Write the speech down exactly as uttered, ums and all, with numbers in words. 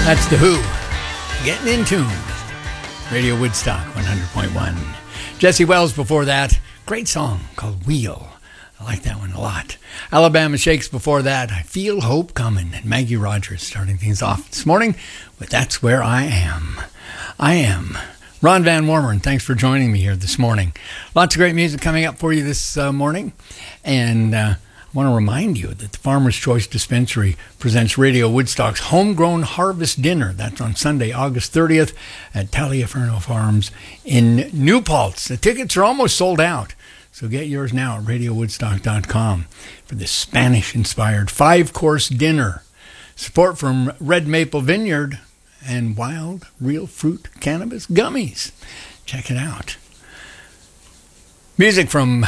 That's The Who, Getting in Tune. Radio Woodstock, one hundred point one. Jesse Wells before that. Great song called Wheel. I like that one a lot. Alabama Shakes before that. I Feel Hope Coming. And Maggie Rogers starting things off this morning with That's Where I Am. I am. Ron Van Wormeren, thanks for joining me here this morning. Lots of great music coming up for you this uh, morning. And uh, I want to remind you that the Farmer's Choice Dispensary presents Radio Woodstock's Homegrown Harvest Dinner. That's on Sunday, August thirtieth at Taliaferno Farms in New Paltz. The tickets are almost sold out, so get yours now at radio woodstock dot com for this Spanish-inspired five-course dinner. Support from Red Maple Vineyard and Wild Real Fruit Cannabis Gummies. Check it out. Music from